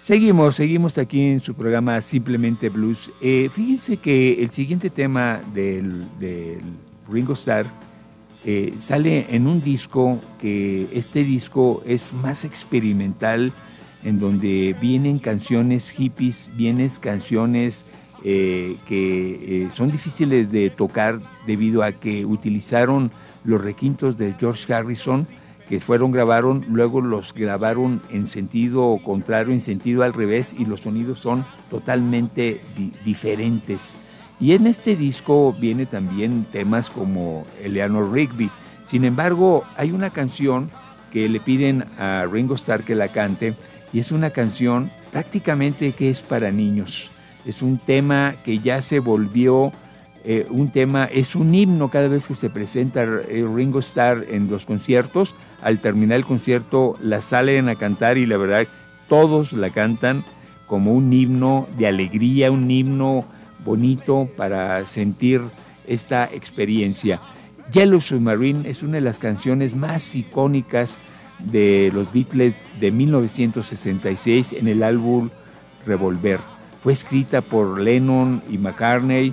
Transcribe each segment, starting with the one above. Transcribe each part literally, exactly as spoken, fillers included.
Seguimos, seguimos aquí en su programa Simplemente Blues. Eh, fíjense que el siguiente tema del, del Ringo Starr eh, sale en un disco que este disco es más experimental, en donde vienen canciones hippies, vienen canciones eh, que eh, son difíciles de tocar debido a que utilizaron los requintos de George Harrison, que fueron, grabaron, luego los grabaron en sentido contrario, en sentido al revés, y los sonidos son totalmente di- diferentes. Y en este disco viene también temas como Eleanor Rigby. Sin embargo, hay una canción que le piden a Ringo Starr que la cante, y es una canción prácticamente que es para niños. Es un tema que ya se volvió eh, un tema, es un himno cada vez que se presenta eh, Ringo Starr en los conciertos. Al terminar el concierto la salen a cantar y la verdad todos la cantan como un himno de alegría, un himno bonito para sentir esta experiencia. Yellow Submarine es una de las canciones más icónicas de los Beatles de mil novecientos sesenta y seis en el álbum Revolver. Fue escrita por Lennon y McCartney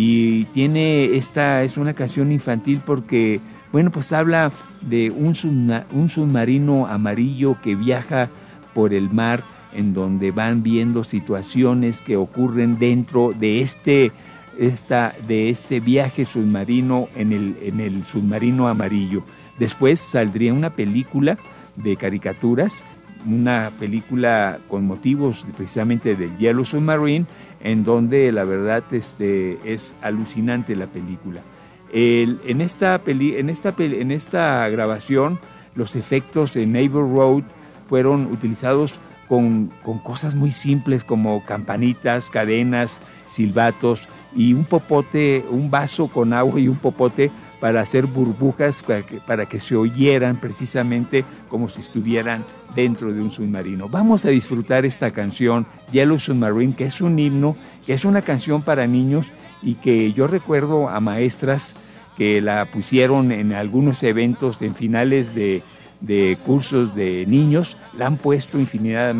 y tiene esta, es una canción infantil porque, bueno, pues habla de un, subna, un submarino amarillo que viaja por el mar, en donde van viendo situaciones que ocurren dentro de este, esta, de este viaje submarino en el, en el submarino amarillo. Después saldría una película de caricaturas, una película con motivos precisamente del Yellow Submarine, en donde la verdad este, es alucinante la película. El, en, esta peli, en, esta peli, en esta grabación, los efectos en Neighbor Road fueron utilizados con, con cosas muy simples como campanitas, cadenas, silbatos y un popote, un vaso con agua y un popote para hacer burbujas para que, para que se oyeran precisamente como si estuvieran dentro de un submarino. Vamos a disfrutar esta canción Yellow Submarine, que es un himno, que es una canción para niños y que yo recuerdo a maestras que la pusieron en algunos eventos en finales de, de cursos de niños, la han puesto infinidad,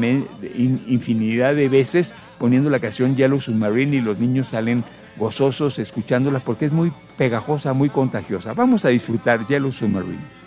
infinidad de veces poniendo la canción Yellow Submarine y los niños salen gozosos escuchándola porque es muy pegajosa, muy contagiosa. Vamos a disfrutar Yellow Submarine.